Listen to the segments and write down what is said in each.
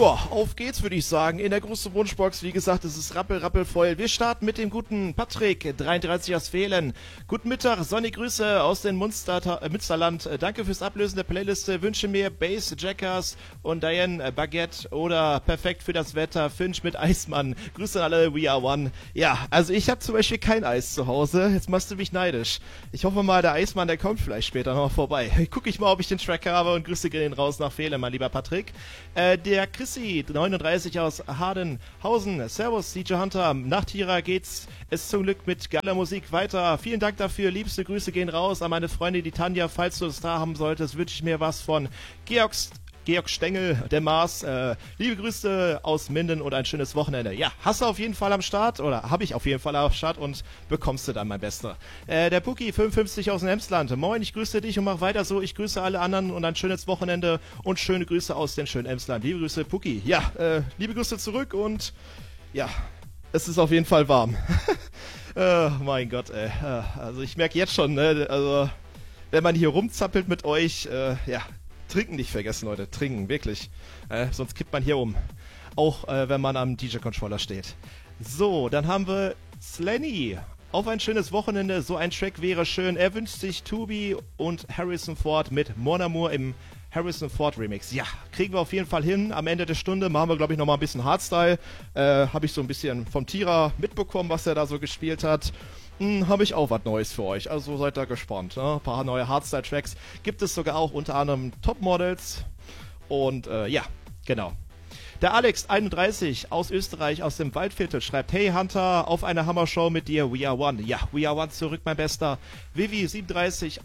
Ja, auf geht's, würde ich sagen. In der großen Wunschbox, wie gesagt, es ist rappelvoll. Wir starten mit dem guten Patrick, 33 aus Vehlen. Guten Mittag, sonnige Grüße aus dem Münsterland. Danke fürs Ablösen der Playliste. Wünsche mir Bass, Jackers und Diane Baguette oder perfekt für das Wetter, Finch mit Eismann. Grüße an alle, we are one. Ja, also ich habe zum Beispiel kein Eis zu Hause. Jetzt machst du mich neidisch. Ich hoffe mal, der Eismann, der kommt vielleicht später noch vorbei. Guck ich mal, ob ich den Track habe und Grüße gehen raus nach Vehlen, mein lieber Patrick. Der Chrissy, 39 aus Hardenhausen. Servus, DJ Hunter. Nach Tira geht's es zum Glück mit geiler Musik weiter. Vielen Dank dafür. Liebste Grüße gehen raus an meine Freundin, die Tanja. Falls du es da haben solltest, wünsche ich mir was von Georg Stengel, der Mars. Liebe Grüße aus Minden und ein schönes Wochenende. Ja, hast du auf jeden Fall am Start, oder habe ich auf jeden Fall am Start und bekommst du dann, mein Bester. Der Puki, 55 aus dem Emsland. Moin, ich grüße dich und mach weiter so. Ich grüße alle anderen und ein schönes Wochenende und schöne Grüße aus dem schönen Emsland. Liebe Grüße, Puki. Ja, liebe Grüße zurück und ja, es ist auf jeden Fall warm. Mein Gott, ey. Also ich merke jetzt schon, ne, also wenn man hier rumzappelt mit euch, ja, Trinken nicht vergessen, Leute. Trinken, wirklich. Sonst kippt man hier um. Auch wenn man am DJ-Controller steht. So, dann haben wir Slenny. Auf ein schönes Wochenende. So ein Track wäre schön. Er wünscht sich Tubi und Harrison Ford mit Mon Amour im Harrison Ford Remix. Ja, kriegen wir auf jeden Fall hin. Am Ende der Stunde machen wir, glaube ich, nochmal ein bisschen Hardstyle. Habe ich so ein bisschen vom Tira mitbekommen, was er da so gespielt hat. Habe ich auch was Neues für euch. Also seid da gespannt. Ne? Ein paar neue Hardstyle-Tracks gibt es sogar auch, unter anderem Topmodels. Und ja, genau. Der Alex, 31, aus Österreich, aus dem Waldviertel, schreibt: Hey Hunter, auf eine Hammershow mit dir, we are one. Ja, we are one zurück, mein Bester. Vivi, 27,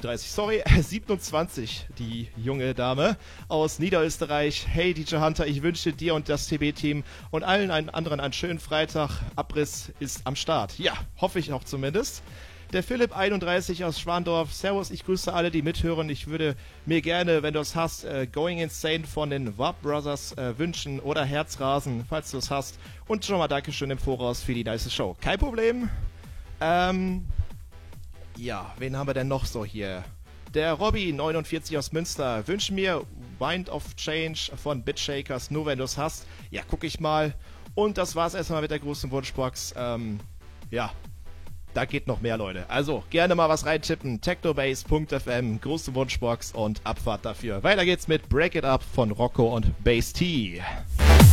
die junge Dame, aus Niederösterreich. Hey DJ Hunter, ich wünsche dir und das TB-Team und allen anderen einen schönen Freitag. Abriss ist am Start. Ja, hoffe ich auch zumindest. Der Philipp, 31 aus Schwandorf. Servus, ich grüße alle, die mithören. Ich würde mir gerne, wenn du es hast, Going Insane von den Warp Brothers wünschen oder Herzrasen, falls du es hast. Und schon mal Dankeschön im Voraus für die nice Show. Kein Problem. Ja, wen haben wir denn noch so hier? Der Robby, 49 aus Münster, wünscht mir Wind of Change von Bitshakers, nur wenn du es hast. Ja, guck ich mal. Und das war's erstmal mit der großen Wunschbox. Ja. Da geht noch mehr, Leute. Also, gerne mal was reintippen. Technobase.fm, große Wunschbox und Abfahrt dafür. Weiter geht's mit Break It Up von Rocco und Bass T.